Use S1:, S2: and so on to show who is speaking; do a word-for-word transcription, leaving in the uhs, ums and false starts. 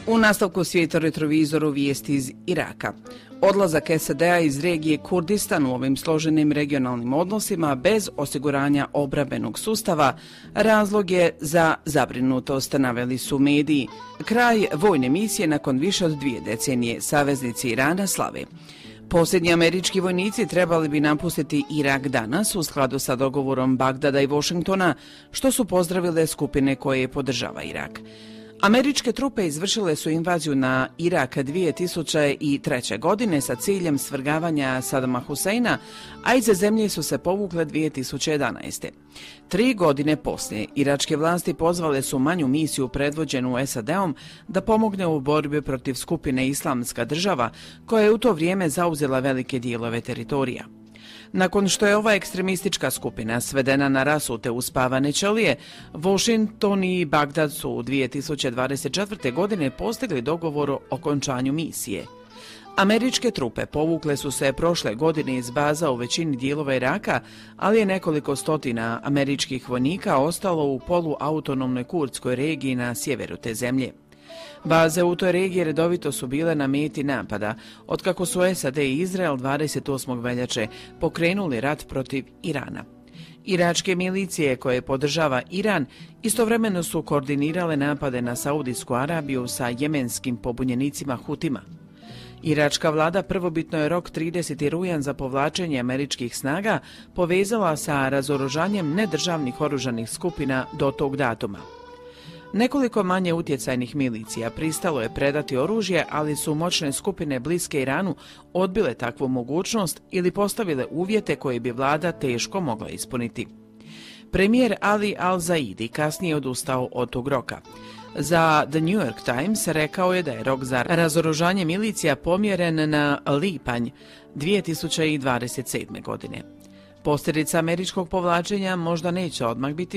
S1: U nastavku svijeta retrovizoru vijesti iz Iraka. Odlazak S A D-a iz regije Kurdistan u ovim složenim regionalnim odnosima bez osiguranja obrambenog sustava razlog je za zabrinutost, naveli su mediji. Kraj vojne misije nakon više od dvije decenije saveznici Irana slave. Posljednji američki vojnici trebali bi napustiti Irak danas u skladu sa dogovorom Bagdada i Washingtona, što su pozdravile skupine koje podržava Irak. Američke trupe izvršile su invaziju na Irak dvije tisuće treće. godine sa ciljem svrgavanja Sadama Huseina, a iz zemlje su se povukle dvije tisuće jedanaeste. Tri godine poslije, iračke vlasti pozvale su manju misiju predvođenu S A D-om da pomogne u borbi protiv skupine Islamska država, koja je u to vrijeme zauzela velike dijelove teritorija. Nakon što je ova ekstremistička skupina svedena na rasute uspavane ćelije, Washington i Bagdad su u dvije tisuće dvadeset četvrte. godine postigli dogovor o okončanju misije. Američke trupe povukle su se prošle godine iz baza u većini dijelova Iraka, ali je nekoliko stotina američkih vojnika ostalo u poluautonomnoj kurdskoj regiji na sjeveru te zemlje. Baze u toj regiji redovito su bile na meti napada, otkako su S A D i Izrael dvadeset osmog veljače pokrenuli rat protiv Irana. Iračke milicije koje podržava Iran istovremeno su koordinirale napade na Saudijsku Arabiju sa jemenskim pobunjenicima Hutima. Iračka vlada prvobitno je rok trideseti rujan za povlačenje američkih snaga povezala sa razoružanjem nedržavnih oružanih skupina do tog datuma. Nekoliko manje utjecajnih milicija pristalo je predati oružje, ali su moćne skupine bliske Iranu odbile takvu mogućnost ili postavile uvjete koje bi vlada teško mogla ispuniti. Premijer Ali Al-Zaidi kasnije odustao od tog roka. Za The New York Times rekao je da je rok za razoružanje milicija pomjeren na lipanj dvije tisuće dvadeset sedme. godine. Posljedica američkog povlačenja možda neće odmah biti